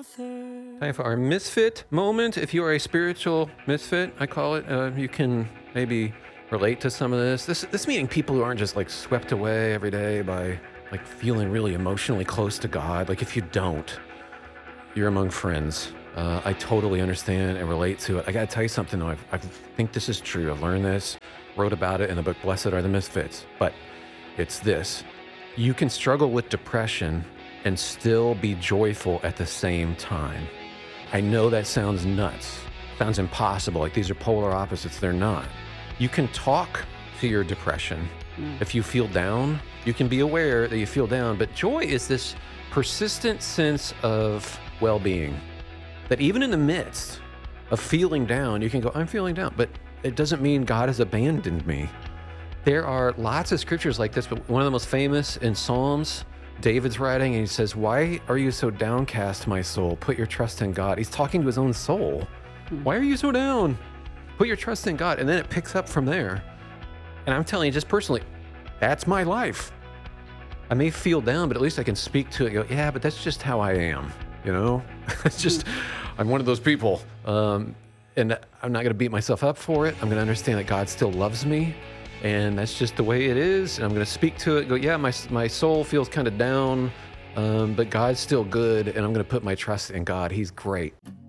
Time for our misfit moment. If you are a spiritual misfit, I call it, you can maybe relate to some of this. This meaning people who aren't just like swept away every day by like feeling really emotionally close to God. Like if you don't, you're among friends. I totally understand and relate to it. I gotta tell you something though. I think this is true. I've learned this, wrote about it in the book Blessed Are the Misfits. But it's this: you can struggle with depression and still be joyful at the same time. I know that sounds nuts, sounds impossible, like these are polar opposites. They're not. You can talk to your depression. If you feel down, you can be aware that you feel down, but joy is this persistent sense of well-being, that even in the midst of feeling down, you can go, I'm feeling down, but it doesn't mean God has abandoned me. There are lots of scriptures like this, but one of the most famous in Psalms, David's writing, and he says, why are you so downcast, my soul? Put your trust in God. He's talking to his own soul. Why are you so down? Put your trust in God. And then it picks up from there. And I'm telling you, just personally, that's my life. I may feel down, but at least I can speak to it and go, yeah, but that's just how I am. You know, it's just, I'm one of those people. And I'm not going to beat myself up for it. I'm going to understand that God still loves me. And that's just the way it is. And I'm going to speak to it, go, yeah, my soul feels kind of down, but God's still good. And I'm going to put my trust in God. He's great.